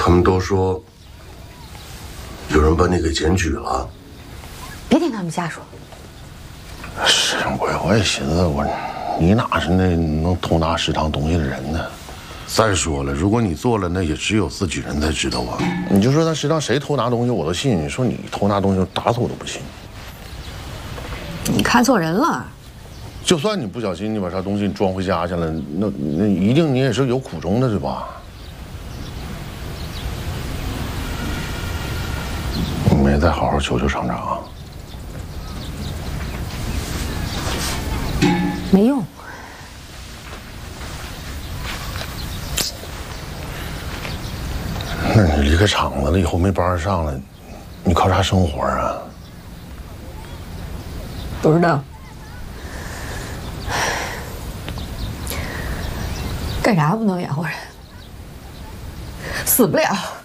他们都说有人把你给检举了。 别听他们瞎说。 是，我也寻思你哪是那能偷拿食堂东西的人呢？再说了，如果你做了，那也只有自己人才知道啊。你就说咱食堂谁偷拿东西，我都信。你说你偷拿东西，打死我都不信。 你看错人了。 就算你不小心，你把啥东西装回家去了，那一定你也是有苦衷的，对吧？你没再好好求求厂长。 没用。 那你离开厂子了以后没班上了，你靠啥生活啊？ 不知道。干啥不能养活人？死不了。